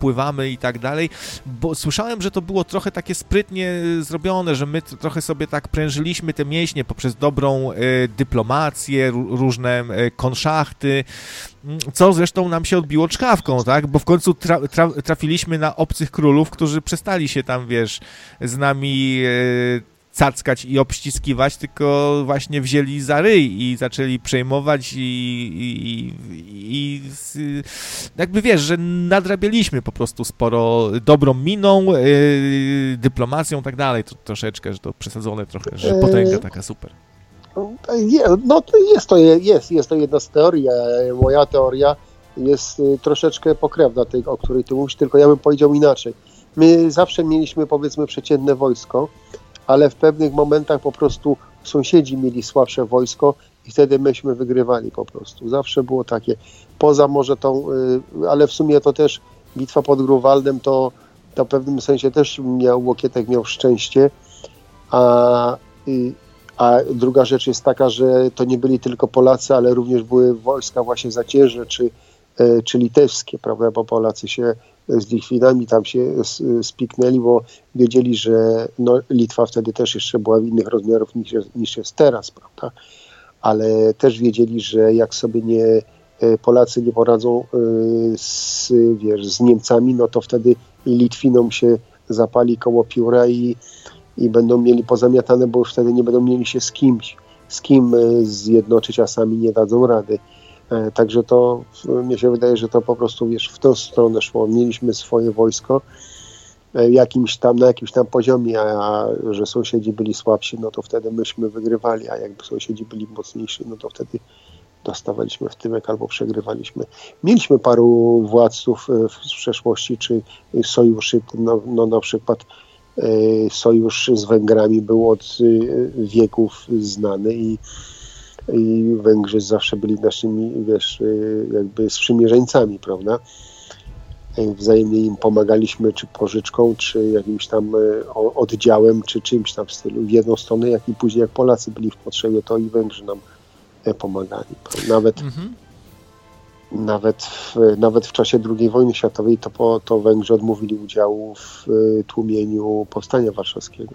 pływamy i tak dalej, bo słyszałem, że to było trochę takie sprytnie zrobione, że my trochę sobie tak prężyliśmy te mięśnie poprzez dobrą dyplomację, różne konszachty, co zresztą nam się odbiło czkawką, tak? Bo w końcu trafiliśmy na obcych królów, którzy przestali się tam, wiesz, z nami cackać i obściskiwać, tylko właśnie wzięli za ryj i zaczęli przejmować i jakby wiesz, że nadrabialiśmy po prostu sporo dobrą miną, dyplomacją i tak dalej, to troszeczkę, że to przesadzone trochę, że potęga taka super. No to jest to jedna z teorii. Moja teoria jest troszeczkę pokrewna tej, o której ty mówisz, tylko ja bym powiedział inaczej. My zawsze mieliśmy, powiedzmy, przeciętne wojsko, ale w pewnych momentach po prostu sąsiedzi mieli słabsze wojsko i wtedy myśmy wygrywali po prostu. Zawsze było takie. Poza może tą, ale w sumie to też bitwa pod Grunwaldem to w pewnym sensie też Łokietek miał szczęście, a druga rzecz jest taka, że to nie byli tylko Polacy, ale również były wojska właśnie zaciężne czy litewskie, prawda, bo Polacy się z Litwinami tam się spiknęli, bo wiedzieli, że Litwa wtedy też jeszcze była w innych rozmiarów niż jest teraz, prawda, ale też wiedzieli, że jak sobie Polacy nie poradzą z Niemcami, no to wtedy i Litwinom się zapali koło pióra i będą mieli pozamiatane, bo już wtedy nie będą mieli się z kim zjednoczyć, a sami nie dadzą rady. Także to, mnie się wydaje, że to po prostu, wiesz, w tą stronę szło. Mieliśmy swoje wojsko na jakimś tam poziomie, a że sąsiedzi byli słabsi, no to wtedy myśmy wygrywali, a jakby sąsiedzi byli mocniejsi, no to wtedy dostawaliśmy w tyłek albo przegrywaliśmy. Mieliśmy paru władców w przeszłości, czy sojuszy, no na przykład sojusz z Węgrami był od wieków znany i Węgrzy zawsze byli naszymi, wiesz, jakby sprzymierzeńcami, prawda? Wzajemnie im pomagaliśmy, czy pożyczką, czy jakimś tam oddziałem, czy czymś tam w stylu. W jedną stronę, jak i później, jak Polacy byli w potrzebie, to i Węgrzy nam pomagali. Nawet w czasie II wojny światowej to Węgrzy odmówili udziału w tłumieniu Powstania Warszawskiego.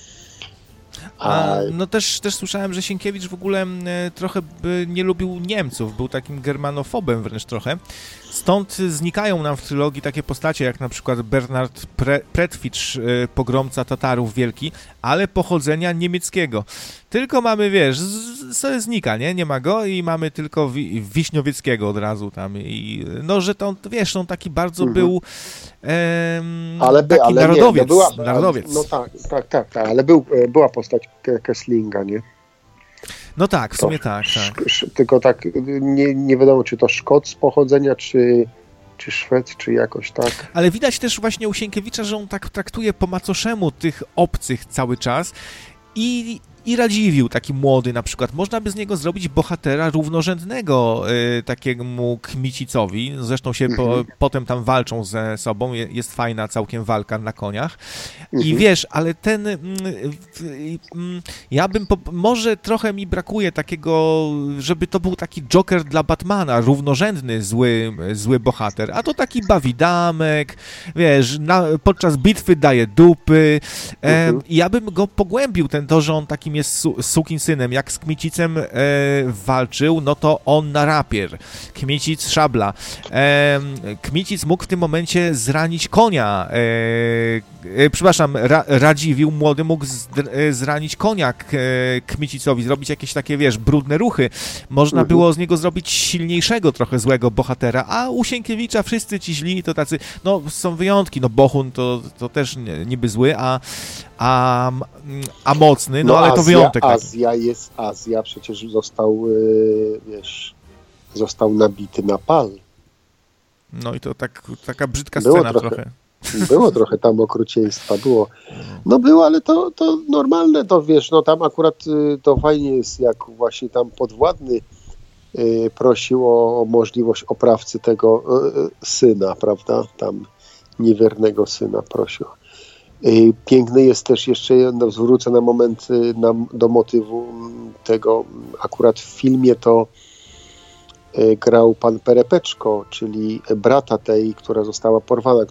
No też słyszałem, że Sienkiewicz w ogóle trochę nie lubił Niemców, był takim germanofobem wręcz trochę. Stąd znikają nam w trylogii takie postacie, jak na przykład Bernard Pretwicz, pogromca Tatarów wielki, ale pochodzenia niemieckiego. Tylko mamy, wiesz, znika, nie ma go i mamy tylko Wiśniowieckiego od razu tam. I, no, że to, wiesz, on taki bardzo był taki narodowiec. Narodowiec. No tak, ale była postać Kesslinga, nie? No tak, w sumie tak. Tylko tak, nie wiadomo, czy to Szkot z pochodzenia, czy Szwed, czy jakoś tak. Ale widać też właśnie u Sienkiewicza, że on tak traktuje po macoszemu tych obcych cały czas i Radziwiłł, taki młody na przykład, można by z niego zrobić bohatera równorzędnego takiemu Kmicicowi, zresztą się potem tam walczą ze sobą, jest fajna całkiem walka na koniach i wiesz, ale ja bym, może trochę mi brakuje takiego, żeby to był taki Joker dla Batmana, równorzędny zły bohater, a to taki bawidamek, wiesz, podczas bitwy daje dupy, ja bym go pogłębił, to, że on takim jest sukinsynem. Jak z Kmicicem walczył, no to on na rapier. Kmicic szabla. Kmicic mógł w tym momencie zranić konia. Przepraszam, Radziwiłł młody mógł zranić konia Kmicicowi, zrobić jakieś takie, wiesz, brudne ruchy. Można było z niego zrobić silniejszego trochę złego bohatera, a u Sienkiewicza wszyscy ci źli to tacy, no są wyjątki, no Bohun to też niby zły, a mocny, no ale to wyjątek. Azja przecież został nabity na pal. No i to taka brzydka scena trochę. Było trochę tam okrucieństwa, było. No było, ale to normalne, to wiesz, no tam akurat to fajnie jest, jak właśnie tam podwładny prosił o możliwość oprawcy tego syna, prawda, tam niewiernego syna prosił. Piękny jest też jeszcze, zwrócę na moment do motywu tego, akurat w filmie to grał pan Perepeczko, czyli brata tej, która została porwana,